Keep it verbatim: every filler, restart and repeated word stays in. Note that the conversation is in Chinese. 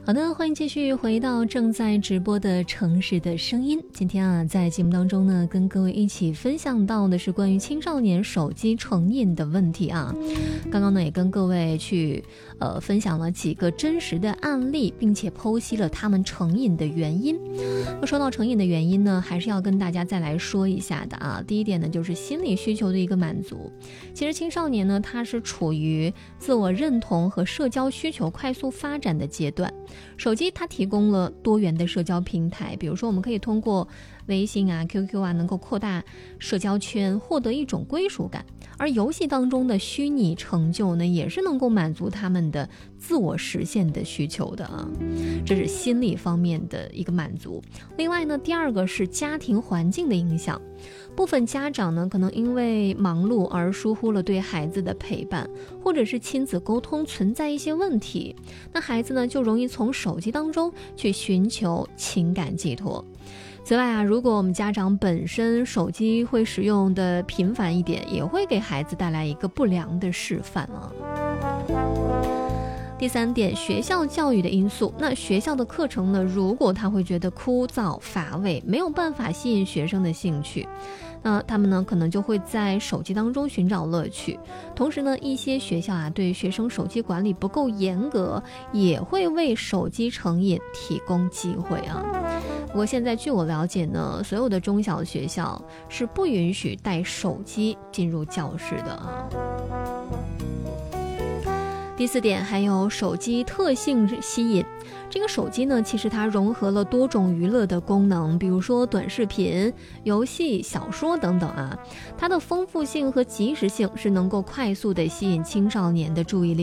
好的，欢迎继续回到正在直播的城市的声音。今天啊，在节目当中呢，跟各位一起分享到的是关于青少年手机成瘾的问题啊。刚刚呢，也跟各位去呃分享了几个真实的案例，并且剖析了他们成瘾的原因。那说到成瘾的原因呢，还是要跟大家再来说一下的啊。第一点呢，就是心理需求的一个满足。其实青少年呢，他是处于自我认同和社交需求快速发展的阶段。手机它提供了多元的社交平台，比如说我们可以通过微信啊 Q Q 啊能够扩大社交圈，获得一种归属感。而游戏当中的虚拟成就呢，也是能够满足他们的自我实现的需求的啊，这是心理方面的一个满足。另外呢，第二个是家庭环境的影响。部分家长呢，可能因为忙碌而疏忽了对孩子的陪伴，或者是亲子沟通存在一些问题，那孩子呢就容易从手机当中去寻求情感寄托。此外啊，如果我们家长本身手机会使用的频繁一点，也会给孩子带来一个不良的示范啊。第三点，学校教育的因素。那学校的课程呢，如果他会觉得枯燥乏味，没有办法吸引学生的兴趣，那他们呢可能就会在手机当中寻找乐趣。同时呢，一些学校啊对学生手机管理不够严格，也会为手机成瘾提供机会啊。不过现在据我了解呢，所有的中小学校是不允许带手机进入教室的啊。第四点，还有手机特性吸引。这个手机呢，其实它融合了多种娱乐的功能，比如说短视频、游戏、小说等等啊。它的丰富性和及时性是能够快速的吸引青少年的注意力。